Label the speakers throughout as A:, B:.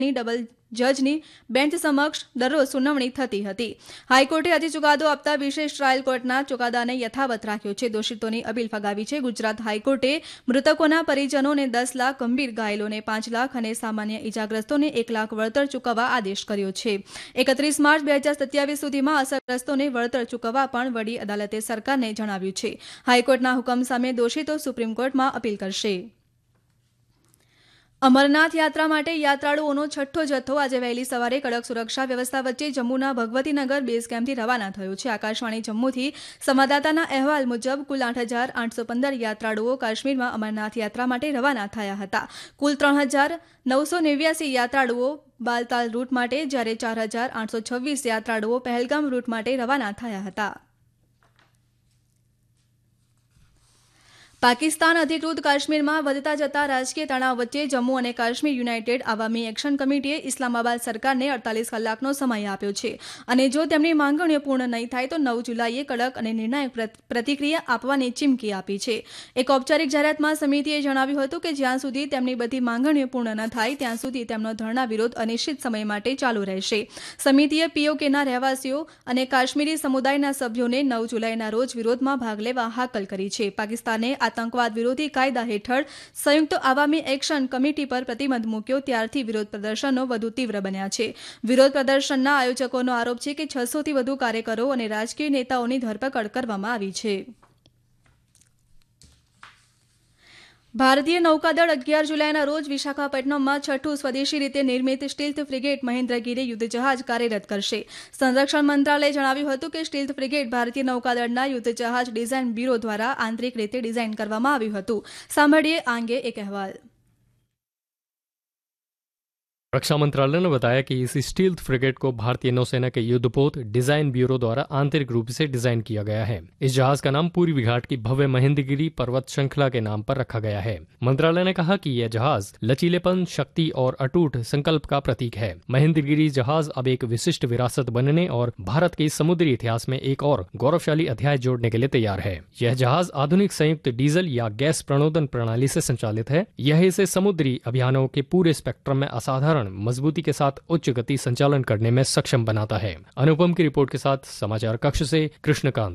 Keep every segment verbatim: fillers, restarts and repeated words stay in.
A: Double જજની bench સમક્ષ દરરોજ સુનાવણી થતી હતી. હાઈકોર્ટે આજે ચુકાદો આપતા વિશેષ ટ્રાયલ કોર્ટના ચુકાદાને યથાવત રાખ્યો છે. દોષિતોની અપીલ ફગાવી છે. ગુજરાત હાઈકોર્ટે મૃતકોના પરિજનોને દસ લાખ, ગંભીર ઘાયલોને પાંચ લાખ અને સામાન્ય ઇજાગ્રસ્તોને એક લાખ વળતર ચૂકવવા આદેશ કર્યો છે. એકત્રીસ માર્ચ બે હજાર સત્યાવીસ સુધીમાં અસરગ્રસ્તોને વળતર ચૂકવવા પણ વડી અદાલતે સરકારને જણાવ્યું છે. હાઈકોર્ટના હુકમ સામે દોષિતો સુપ્રીમ કોર્ટમાં અપીલ કરશે. અમરનાથ યાત્રા માટે યાત્રાળુઓનો છઠ્ઠો જથ્થો આજે વહેલી સવારે કડક સુરક્ષા વ્યવસ્થા વચ્ચે જમ્મુના ભગવતીનગર બેઝ કેમ્પથી રવાના થયો છે. આકાશવાણી જમ્મુથી સંવાદદાતાના અહેવાલ મુજબ કુલ આઠ હજાર આઠસો પંદર યાત્રાળુઓ કાશ્મીરમાં અમરનાથ યાત્રા માટે રવાના થયા હતા. કુલ ત્રણ હજાર નવસો નેવ્યાસી યાત્રાળુઓ બાલતાલ રૂટ માટે, જ્યારે ચાર હજાર આઠસો છવ્વીસ યાત્રાળુઓ પહેલગામ રૂટ માટે રવાના થયા હતા. પાકિસ્તાન અધિકૃત કાશ્મીરમાં વધતા જતા રાજકીય તણાવ વચ્ચે જમ્મુ અને કાશ્મીર યુનાઇટેડ આવામી એક્શન કમિટીએ ઇસ્લામાબાદ સરકારને અડતાલીસ કલાકનો સમય આપ્યો છે અને જો તેમની માંગણીઓ પૂર્ણ નહીં થાય તો નવ જુલાઈએ કડક અને નિર્ણાયક પ્રતિક્રિયા આપવાની ચીમકી આપી છે. એક ઔપચારિક જાહેરાતમાં સમિતિએ જણાવ્યું હતું કે જ્યાં સુધી તેમની બધી માંગણીઓ પૂર્ણ ન થાય ત્યાં સુધી તેમનો ધરણા વિરોધ અનિશ્ચિત સમય માટે ચાલુ રહેશે. સમિતિએ પીઓકેના રહેવાસીઓ અને કાશ્મીરી સમુદાયના સભ્યોને નવ જુલાઈના રોજ વિરોધમાં ભાગ લેવા હાકલ કરી છે. પાકિસ્તાને આતંકવાદ વિરોધી કાયદા હેઠળ સંયુક્ત આવામી એક્શન કમિટી પર પ્રતિબંધ મૂક્યો ત્યારથી વિરોધ પ્રદર્શનો વધુ તીવ્ર બન્યા છે. વિરોધ પ્રદર્શનના આયોજકોનો આરોપ છે કે છસોથી વધુ કાર્યકરો અને રાજકીય નેતાઓની ધરપકડ કરવામાં આવી છે. ભારતીય નૌકાદળ અગિયાર જુલાઈના રોજ વિશાખાપટ્ટનમમાં છઠ્ઠું સ્વદેશી રીતે નિર્મિત સ્ટીલ્થ ફ્રિગેટ મહેન્દ્રગીરી યુદ્ધ જહાજ કાર્યરત કરશે. સંરક્ષણ મંત્રાલયે જણાવ્યું હતું કે સ્ટીલ્થ ફ્રિગેટ ભારતીય નૌકાદળના યુદ્ધ જહાજ ડિઝાઇન બ્યુરો દ્વારા આંતરિક રીતે ડિઝાઇન કરવામાં આવ્યું હતું. સાંભળીએ આ અંગે એક અહેવાલ.
B: रक्षा मंत्रालय ने बताया कि इस स्टील्थ फ्रिगेट को भारतीय नौसेना के युद्धपोत डिजाइन ब्यूरो द्वारा आंतरिक रूप से डिजाइन किया गया है. इस जहाज का नाम पूर्वी घाट की भव्य महेंद्रगिरी पर्वत श्रृंखला के नाम पर रखा गया है. मंत्रालय ने कहा कि यह जहाज लचीलेपन, शक्ति और अटूट संकल्प का प्रतीक है. महेंद्रगिरी जहाज अब एक विशिष्ट विरासत बनने और भारत के समुद्री इतिहास में एक और गौरवशाली अध्याय जोड़ने के लिए तैयार है. यह जहाज आधुनिक संयुक्त डीजल या गैस प्रणोदन प्रणाली से संचालित है. यह इसे समुद्री अभियानों के पूरे स्पेक्ट्रम में असाधारण मजबूती के साथ उच्च गति संचालन करने में सक्षम बनाता है. अनुपम की रिपोर्ट के साथ समाचार कक्ष से कृष्णकांत.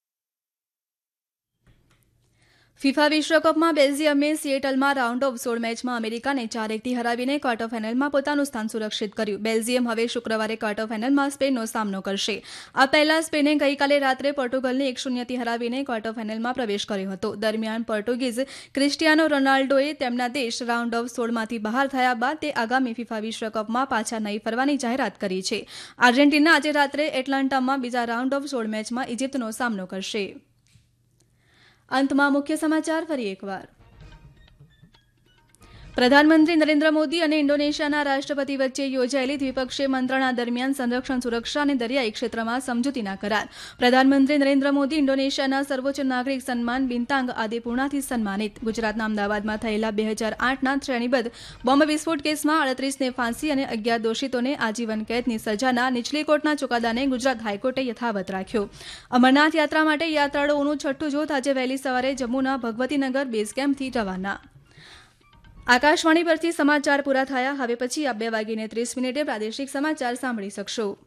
A: ફિફા વિશ્વકપમાં બેલ્જિયમે સિએટલમાં રાઉન્ડ ઓફ સોળ મેચમાં અમેરિકાને ચાર એકથી હરાવીને ક્વાર્ટર ફાઇનલમાં પોતાનું સ્થાન સુરક્ષિત કર્યું. બેલ્જિયમ હવે શુક્રવારે ક્વાર્ટર ફાઇનલમાં સ્પેનનો સામનો કરશે. આ પહેલા સ્પેને ગઈકાલે રાત્રે પોર્ટુગલને એક શૂન્યથી હરાવીને ક્વાર્ટર ફાઇનલમાં પ્રવેશ કર્યો હતો. દરમિયાન પોર્ટુગીઝ ક્રિસ્ટિયાનો રોનાલ્ડોએ તેમના દેશ રાઉન્ડ ઓફ સોળમાંથી બહાર થયા બાદ તે આગામી ફિફા વિશ્વકપમાં પાછા નહીં ફરવાની જાહેરાત કરી છે. આર્જેન્ટિના આજે રાત્રે એટલાન્ટામાં બીજા રાઉન્ડ ઓફ સોળ મેચમાં ઇજિપ્તનો સામનો કરશે. અંતમાં મુખ્ય સમાચાર ફરી એકવાર. પ્રધાનમંત્રી નરેન્દ્ર મોદી અને ઇન્ડોનેશિયાના રાષ્ટ્રપતિ વચ્ચે યોજાયેલી દ્વિપક્ષીય મંત્રણા દરમિયાન સંરક્ષણ, સુરક્ષા અને દરિયાઈ ક્ષેત્રમાં સમજૂતીના કરાર. પ્રધાનમંત્રી નરેન્દ્ર મોદી ઇન્ડોનેશિયાના સર્વોચ્ચ નાગરિક સન્માન બિન્તાંગ આદિપૂર્ણાથી સન્માનિત. ગુજરાતના અમદાવાદમાં થયેલા બે હજાર આઠના શ્રેણીબદ્ધ બોમ્બ વિસ્ફોટ કેસમાં અડત્રીસને ફાંસી અને અગિયાર દોષિતોને આજીવન કેદની સજાના નીચલી કોર્ટના ચુકાદાને ગુજરાત હાઈકોર્ટે યથાવત રાખ્યો. અમરનાથ યાત્રા માટે યાત્રાળુઓનું છઠ્ઠું જૂથ આજે વહેલી સવારે જમ્મુના ભગવતીનગર બેઝ કેમ્પથી રવાના. આકાશવાણી પરથી સમાચાર પૂરા થયા. હવે પછી આપ બે વાગીને ત્રીસ મિનિટે પ્રાદેશિક સમાચાર સાંભળી શકશો.